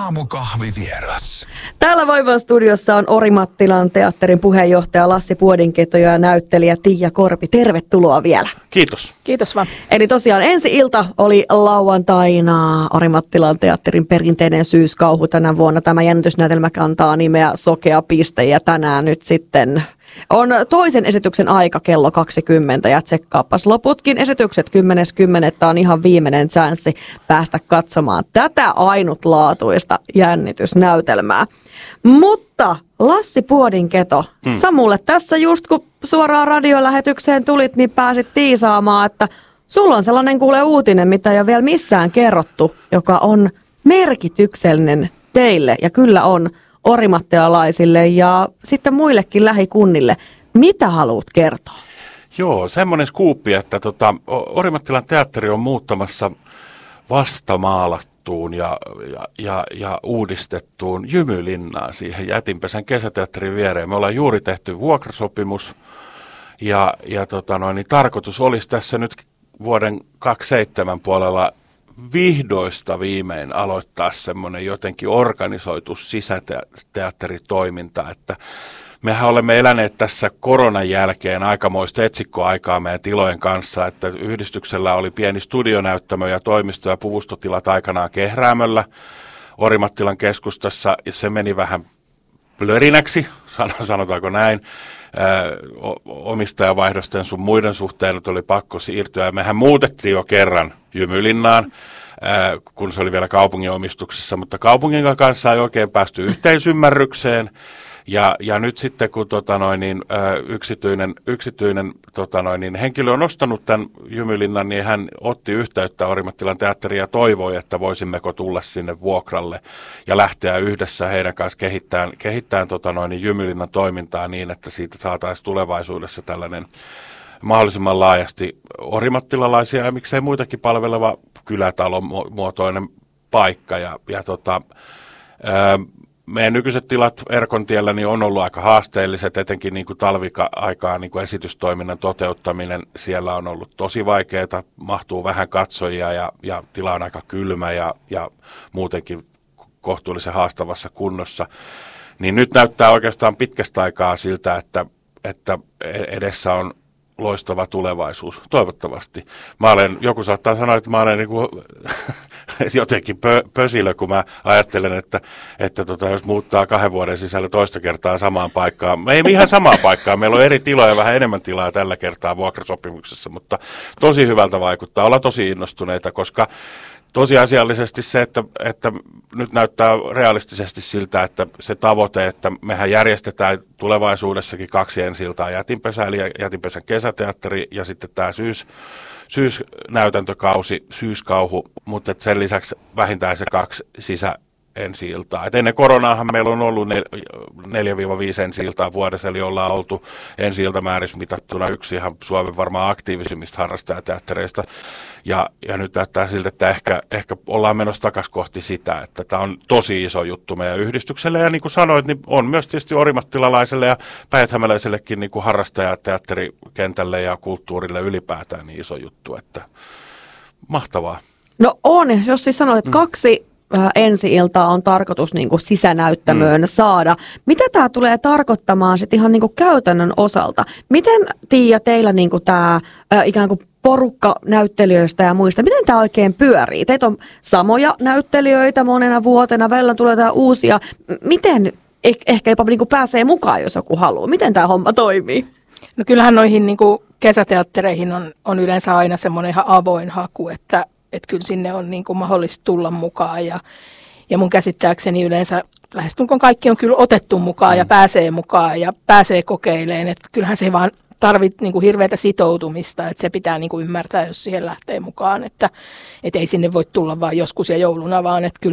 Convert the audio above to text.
Aamukahvivieras. Täällä Voivan studiossa on Orimattilan teatterin puheenjohtaja Lassi Puodinketo ja näyttelijä Tiia Korpi. Tervetuloa vielä. Kiitos. Kiitos vaan. Eli tosiaan ensi ilta oli lauantaina Orimattilan teatterin perinteinen syyskauhu tänä vuonna. Tämä jännitysnäytelmä kantaa nimeä Sokea piste ja tänään nyt sitten on toisen esityksen aika kello 20 ja tsekkaappas loputkin esitykset 10.10. on ihan viimeinen chanssi päästä katsomaan tätä ainutlaatuista jännitysnäytelmää. Mutta Lassi Puodinketo, Samulle tässä just kun suoraan radiolähetykseen tulit, niin pääsit tiisaamaan, että sulla on sellainen kuule uutinen, mitä ei ole vielä missään kerrottu, joka on merkityksellinen teille ja kyllä on orimattilalaisille ja sitten muillekin lähikunnille. Mitä haluat kertoa? Joo, semmoinen skuuppi, että Orimattilan teatteri on muuttamassa vastamaalattuun ja uudistettuun Jymylinnaan siihen Jätinpesän kesäteatterin viereen. Me ollaan juuri tehty vuokrasopimus ja tarkoitus olisi tässä nyt vuoden 27 puolella vihdoista viimein aloittaa semmoinen jotenkin organisoitu sisäteatteritoiminta, että mehän olemme eläneet tässä koronan jälkeen aikamoista etsikkoaikaa meidän tilojen kanssa, että yhdistyksellä oli pieni studionäyttämö ja toimisto- ja puvustotilat aikanaan Kehräämöllä Orimattilan keskustassa ja se meni vähän plörinäksi, sanotaanko näin. Omistajavaihdosten sun muiden suhteen oli pakko siirtyä. Mehän muutettiin jo kerran Jymylinnaan, kun se oli vielä kaupungin omistuksessa, mutta kaupungin kanssa ei oikein päästy yhteisymmärrykseen. Ja nyt sitten kun yksityinen henkilö on ostanut tämän Jymylinnan, niin hän otti yhteyttä Orimattilan teatteriin ja toivoi, että voisimmeko tulla sinne vuokralle ja lähteä yhdessä heidän kanssa kehittämään Jymylinnan toimintaa niin, että siitä saataisiin tulevaisuudessa tällainen mahdollisimman laajasti orimattilalaisia ja miksei muitakin palveleva kylätalon muotoinen paikka. Meidän nykyiset tilat Erkontiellä niin on ollut aika haasteelliset, etenkin niin kuin talvika-aikaa niin kuin esitystoiminnan toteuttaminen. Siellä on ollut tosi vaikeaa, mahtuu vähän katsojia ja tila on aika kylmä ja muutenkin kohtuullisen haastavassa kunnossa. Niin nyt näyttää oikeastaan pitkästä aikaa siltä, että edessä on loistava tulevaisuus, toivottavasti. Joku saattaa sanoa, että mä olen niin kuin jotenkin pösilö, kun mä ajattelen, että jos muuttaa 2 vuoden sisällä toista kertaa samaan paikkaan. Ei ihan samaan paikkaan, meillä on eri tiloja, vähän enemmän tilaa tällä kertaa vuokrasopimuksessa, mutta tosi hyvältä vaikuttaa, ollaan tosi innostuneita, koska tosiasiallisesti se, että nyt näyttää realistisesti siltä, että se tavoite, että mehän järjestetään tulevaisuudessakin 2 ensi-iltaa Jätinpesä, eli Jätinpesän kesäteatteri ja sitten tämä syysnäytäntökausi, syyskauhu, mutta sen lisäksi vähintään se 2 ensi-iltaa. Et ennen koronaahan meillä on ollut 4-5 ensi-iltaa vuodessa, eli ollaan oltu ensi-iltamäärissä mitattuna yksi ihan Suomen varmaan aktiivisimmista harrastajateattereista. Ja nyt näyttää siltä, että ehkä ollaan menossa takaisin kohti sitä, että tämä on tosi iso juttu meidän yhdistykselle. Ja niin kuin sanoit, niin on myös tietysti orimattilalaiselle ja päijät-hämäläisellekin niin kuin harrastajateatterikentälle ja kulttuurille ylipäätään niin iso juttu, että mahtavaa. No on, jos siis sanoit, että 2 ensi-iltaa on tarkoitus niin kuin sisänäyttämöön saada. Mitä tämä tulee tarkoittamaan sitten ihan niin kuin käytännön osalta? Miten, Tiia, teillä niin kuin tämä ikään kuin porukka näyttelijöistä ja muista, miten tämä oikein pyörii? Teitä on samoja näyttelijöitä monena vuotena, välillä tulee jotain uusia. Miten ehkä jopa niin kuin pääsee mukaan, jos joku haluaa? Miten tämä homma toimii? No kyllähän noihin niin kuin kesäteattereihin on yleensä aina semmoinen ihan avoin haku, että kyllä sinne on niin kuin mahdollista tulla mukaan ja mun käsittääkseni yleensä lähestulkoon kaikki on kyllä otettu mukaan ja pääsee kokeilemaan, että kyllähän se vaan tarvitsee niin kuin hirveätä sitoutumista, että se pitää niin kuin ymmärtää, jos siihen lähtee mukaan, että ei sinne voi tulla vaan joskus ja jouluna, vaan että